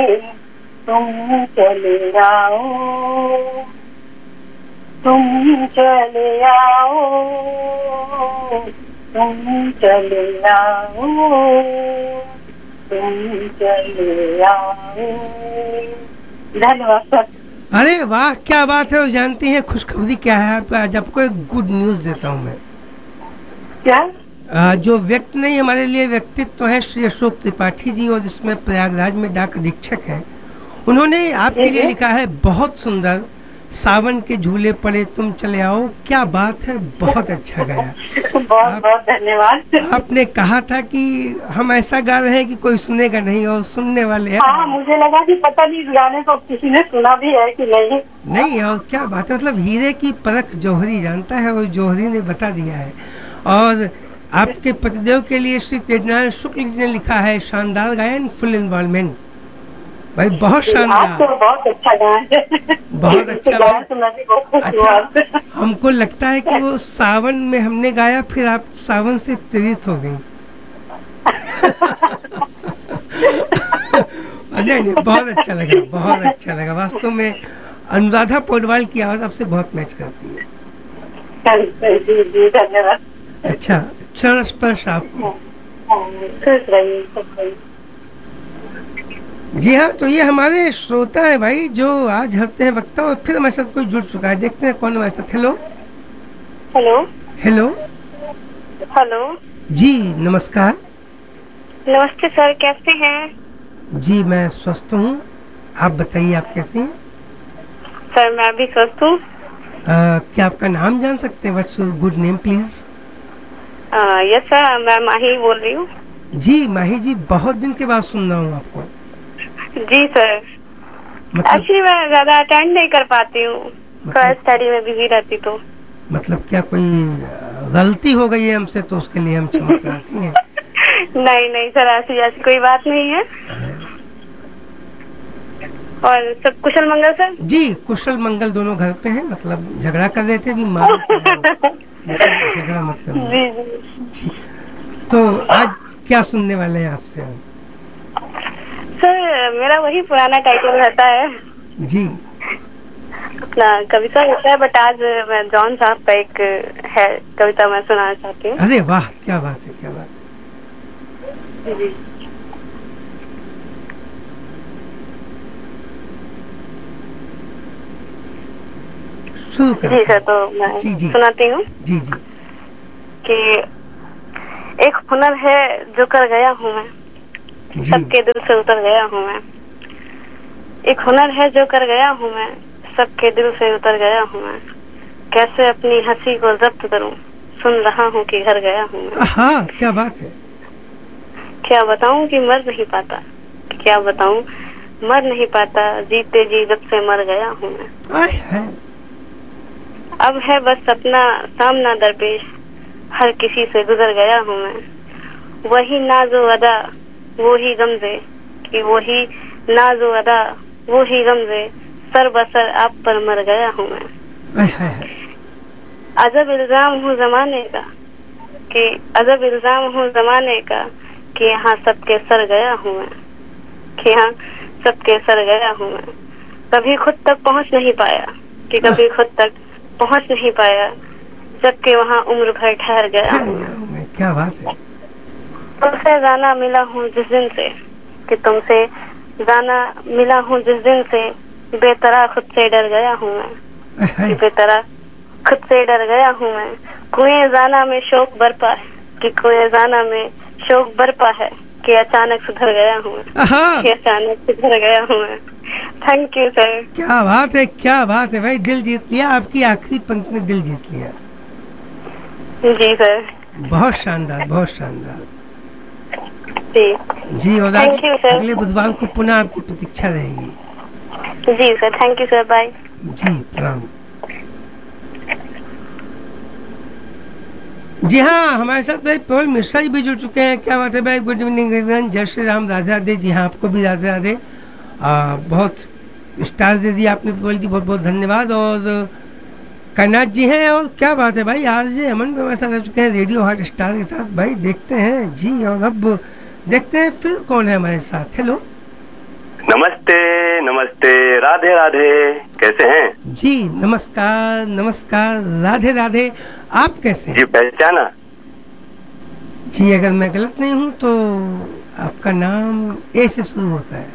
तुम चले आओ, तुम चले आओ, तुम चले आओ, तुम चले आओ। धन्यवाद सर। अरे वाह, क्या बात है। और जानती हैं खुशखबरी क्या है? आज आपको एक गुड न्यूज़ देता हूँ मैं। क्या? जो व्यक्ति नहीं हमारे लिए व्यक्तित्व है श्री अशोक त्रिपाठी जी, और इसमें प्रयागराज में डाक अधीक्षक हैं। उन्होंने आपके लिए लिखा है, बहुत सुंदर, सावन के झूले पड़े तुम चले आओ। क्या बात है, बहुत अच्छा गाया। बहुत बहुत धन्यवाद। आपने कहा था कि हम ऐसा गा रहे हैं कि कोई सुनेगा नहीं, और सुनने वाले हैं। हाँ, मुझे लगा कि पता नहीं इस गाने को किसी ने सुना भी है कि नहीं। नहीं, और क्या बात है, मतलब हीरे की परख जौहरी जानता है, और जौहरी ने बता दिया है। और आपके पतिदेव के लिए श्री तेजनारायण शुक्ल जी ने लिखा है, शानदार गायन, फुल इन्वॉल्वमेंट। भाई बहुत शानदार, तो बहुत अच्छा गाना है। बहुत अच्छा भाई। तो मैं भी बहुत खुश हुआ। अच्छा, हमको लगता है कि वो सावन में हमने गाया, फिर आप सावन से प्रेरित हो गई। नहीं नहीं, बहुत अच्छा लगा, बहुत अच्छा लगा। वास्तव में अनुराधा पौडवाल की आवाज आपसे बहुत मैच करती है। जी जी, धन्यवाद। अच्छा, चरण स्पर्श आपको। खुश रहिए, खुश रहिए। जी हाँ, तो ये हमारे श्रोता है भाई, जो आज हफ्ते हैं वक्ता, और फिर हमारे साथ कोई जुड़ चुका है। देखते हैं कौन हमारे साथ। Hello hello hello. हेलो। जी नमस्कार। नमस्ते सर, कैसे हैं? जी मैं स्वस्थ हूँ, आप बताइए आप कैसे हैं? सर मैं भी स्वस्थ हूँ। क्या आपका नाम जान सकते हैं? What's good name please? Yes sir, मैं माही बोल रही हूँ। जी माही जी, बहुत दिन के बाद सुन रहा हूँ आपको। जी सर, मतलब एक्चुअली मैं ज्यादा अटेंड नहीं कर पाती हूँ, थोड़ा स्टडी में बिजी रहती। तो मतलब क्या कोई गलती हो गई है हमसे, तो उसके लिए हम क्षमा चाहती हैं। नहीं नहीं सर, ऐसी कोई बात नहीं है। और सब कुशल मंगल सर? जी कुशल मंगल, दोनों घर पे हैं। मतलब झगड़ा कर रहे थे, भी मारो झगड़ा मत करो। जी जी। तो आज क्या सुनने वाले हैं आपसे हम? सर मेरा वही पुराना टाइटल रहता है जी, अपना कविता होता है, बट आज मैं जॉन साहब का एक है कविता मैं सुनाना चाहती हूँ। अरे वाह, क्या बात है, क्या बात है। जी शुरू कर। जी सर, तो मैं जी जी सुनाती हूँ जी जी। कि एक हुनर है जो कर गया हूँ मैं, सबके दिल से उतर गया हूँ मैं। एक हुनर है जो कर गया हूँ मैं, सबके दिल से उतर गया हूँ मैं। कैसे अपनी हंसी को जब्त करूँ, सुन रहा हूँ कि घर गया हूँ मैं। हाँ, क्या बात है। क्या बताऊँ कि मर नहीं पाता, क्या बताऊँ मर नहीं पाता, जीते जी जब से मर गया हूँ मैं। आय है। अब है बस अपना सामना दरपेश, हर किसी से गुजर गया हूँ मैं। वही नाजो अदा वो ही गमजे, कि वही नाजो अदा वो ही गमजे, सर बसर आप पर मर गया हूँ मैं। आय है। अजब इल्जाम हूँ जमाने का, कि अजब इल्जाम हूँ जमाने का, कि यहाँ सबके सर गया हूँ मैं, कि यहाँ सबके सर गया हूँ मैं। कभी खुद तक पहुँच नहीं पाया, कि कभी खुद तक पहुँच नहीं पाया, जबकि वहाँ उम्र भर ठहर गया हूँ मैं। क्या बात है। तुमसे जाना मिला हूँ जिस दिन से, कि तुमसे जाना मिला हूँ जिस दिन से, बेतरा खुद से डर गया हूँ मैं, कि बेतरा खुद से डर गया हूँ मैं। कुएं जाना में शौक बरपा है, कि कुएं जाना में शौक बरपा है, कि अचानक सुधर गया हूँ मैं, कि अचानक सुधर गया हूँ मैं। Thank you sir. क्या बात है, क्या बात है भाई, दिल जीत लिया। आपकी आखिरी पंक्ति ने दिल जीत लिया। जी सर, बहुत शानदार, बहुत शानदार। जी जी, और अगले बुधवार को पुनः आपकी प्रतीक्षा रहेगी। जी sir, thank you sir, bye. जी प्रणाम। जी हाँ, हमारे साथ भाई पवन मिश्रा जी भी जुड़ चुके हैं। क्या बात है भाई, गुड इवनिंग, जय श्री राम, राधे राधे। जी हाँ, आपको भी राधे राधे। बहुत स्टार्स दे दिया आपने पवन जी, बहुत बहुत धन्यवाद। और कन्नाथ जी हैं, और क्या बात है भाई, आज जी अमन भी हमारे साथ आ चुके हैं रेडियो हॉट स्टार के साथ। भाई देखते हैं जी, और अब देखते हैं फिर कौन है हमारे साथ। हेलो नमस्ते नमस्ते, राधे राधे, कैसे हैं जी? नमस्कार नमस्कार, राधे राधे, आप कैसे हैं? जी? पहचाना जी, अगर मैं गलत नहीं हूँ तो आपका नाम ए से शुरू होता है।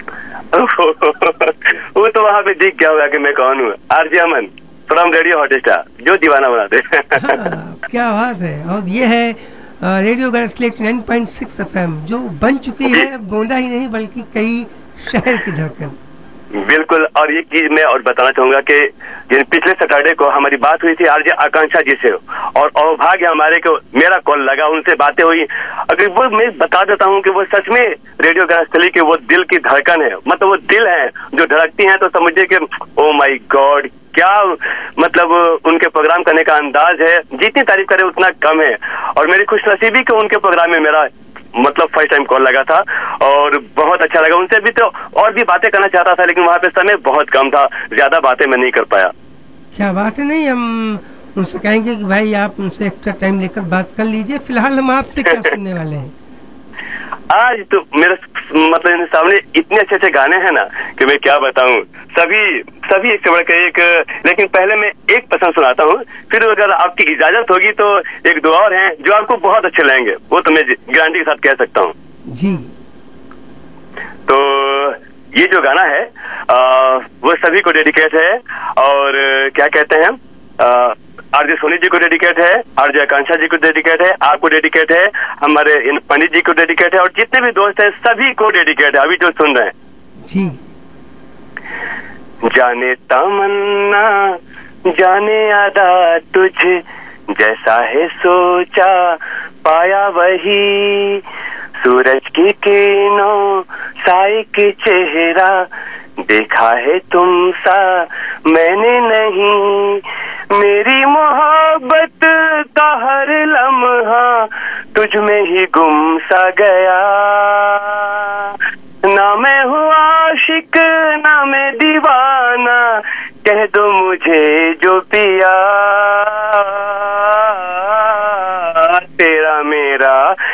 वो तो वहाँ पे दिख गया होगा कि मैं कौन हूँ। RJ Aman from radio Hotstar, जो दीवाना बनाते। हाँ, क्या बात है। और ये है रेडियो गैसलेट 9.6 FM, जो बन चुकी है अब गोंडा ही नहीं बल्कि कई शहर की धड़कन। बिल्कुल। और ये चीज मैं और बताना चाहूंगा कि जिन पिछले सैटरडे को हमारी बात हुई थी आरजे आकांक्षा जी से, और अभाग्य हमारे को मेरा कॉल लगा, उनसे बातें हुई। अगर वो मैं बता देता हूँ कि वो सच में रेडियो गैसली के वो दिल की धड़कन है, मतलब वो दिल है जो धड़कती है, तो समझिए कि ओ माय गॉड, क्या मतलब उनके प्रोग्राम करने का अंदाज है, जितनी तारीफ करे उतना कम है। और मेरी खुशनसीबी कि उनके प्रोग्राम में मेरा मतलब फर्स्ट टाइम कॉल लगा था और बहुत अच्छा लगा। उनसे भी तो और भी बातें करना चाहता था, लेकिन वहाँ पे समय बहुत कम था, ज्यादा बातें मैं नहीं कर पाया। क्या बात है, नहीं हम उनसे कहेंगे कि भाई आप उनसे एक्स्ट्रा टाइम लेकर बात कर लीजिए। फिलहाल हम आपसे क्या सुनने वाले हैं? आज तो मेरे मतलब सामने इतने अच्छे अच्छे गाने हैं ना कि मैं क्या बताऊं, सभी एक से बढ़कर एक। लेकिन पहले मैं एक पसंद सुनाता हूं, फिर अगर आपकी इजाजत होगी तो एक दो और हैं जो आपको बहुत अच्छे लगेंगे, वो तो मैं गारंटी के साथ कह सकता हूं जी। तो ये जो गाना है वो सभी को डेडिकेट है, और क्या कहते हैं, आरजे सोनी जी को डेडिकेट है, आरजे आकांक्षा जी को डेडिकेट है, आपको डेडिकेट है, हमारे इन पंडित जी को डेडिकेट है, और जितने भी दोस्त हैं सभी को डेडिकेट है अभी जो सुन रहे हैं जी। जाने तमन्ना जाने अदा तुझे, जैसा है सोचा पाया वही, सूरज की किरणों साए के चेहरा, देखा है तुम सा मैंने नहीं, मेरी मोहब्बत का हर लम्हा तुझ में ही गुम सा गया, ना मैं हूँ आशिक ना मैं दीवाना, कह दो मुझे जो पिया, तेरा मेरा